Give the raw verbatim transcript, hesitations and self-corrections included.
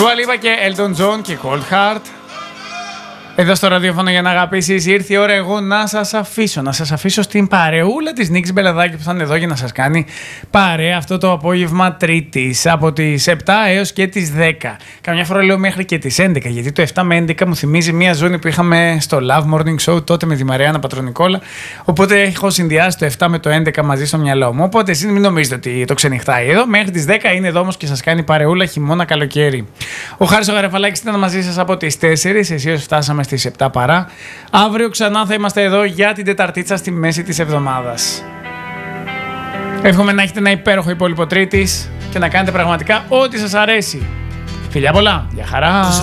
Dua Lipa και Elton John και Cold Heart. Εδώ στο ραδιόφωνο για να αγαπήσεις, ήρθε η ώρα εγώ να σας αφήσω. Να σας αφήσω στην παρεούλα της Νίκης Μπελαδάκη που θα είναι εδώ για να σας κάνει παρέα αυτό το απόγευμα Τρίτης από τις επτά έως και τις δέκα. Καμιά φορά λέω μέχρι και τις έντεκα, γιατί το επτά με έντεκα μου θυμίζει μια ζώνη που είχαμε στο Love Morning Show τότε με τη Μαριάννα Πατρονικόλα. Οπότε έχω συνδυάσει το επτά με το έντεκα μαζί στο μυαλό μου. Οπότε εσείς μην νομίζετε ότι το ξενυχτάει εδώ. Μέχρι τις δέκα είναι εδώ όμως και σας κάνει παρεούλα χειμώνα καλοκαίρι. Ο Χάρης ο Γαρεφαλάκης ήταν μαζί σας από τις τέσσερις, εσείς φτάσαμε στις επτά παρά. Αύριο ξανά θα είμαστε εδώ για την Τεταρτίτσα στη μέση της εβδομάδας. Εύχομαι να έχετε ένα υπέροχο υπόλοιπο Τρίτης και να κάνετε πραγματικά ό,τι σας αρέσει. Φιλιά πολλά, για χαρά!